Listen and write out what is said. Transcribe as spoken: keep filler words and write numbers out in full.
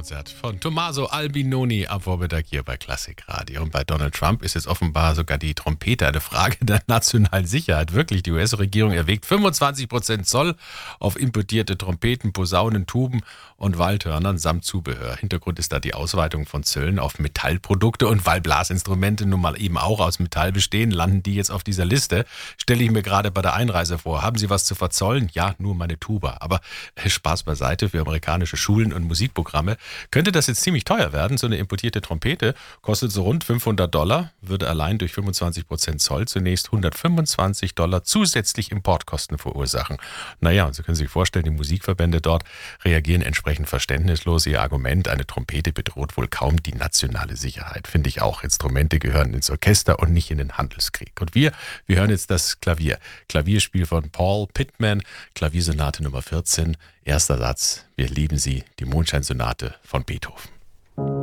Konzert von Tommaso Albinoni am Vormittag hier bei Klassik Radio. Und bei Donald Trump ist jetzt offenbar sogar die Trompete eine Frage der nationalen Sicherheit. Wirklich, die U S-Regierung erwägt fünfundzwanzig Prozent Zoll auf importierte Trompeten, Posaunen, Tuben und Waldhörnern samt Zubehör. Hintergrund ist da die Ausweitung von Zöllen auf Metallprodukte. Und weil Blasinstrumente nun mal eben auch aus Metall bestehen, landen die jetzt auf dieser Liste. Stelle ich mir gerade bei der Einreise vor. Haben Sie was zu verzollen? Ja, nur meine Tuba. Aber Spaß beiseite, für amerikanische Schulen und Musikprogramme könnte das jetzt ziemlich teuer werden. So eine importierte Trompete kostet so rund fünfhundert Dollar, würde allein durch fünfundzwanzig Prozent Zoll zunächst hundertfünfundzwanzig Dollar zusätzlich Importkosten verursachen. Naja, und Sie können sich vorstellen, die Musikverbände dort reagieren entsprechend verständnislos. Ihr Argument, eine Trompete bedroht wohl kaum die nationale Sicherheit. Finde ich auch. Instrumente gehören ins Orchester und nicht in den Handelskrieg. Und wir, wir hören jetzt das Klavier. Klavierspiel von Paul Pittman, Klaviersonate Nummer vierzehn. Erster Satz, wir lieben Sie, die Mondscheinsonate von Beethoven.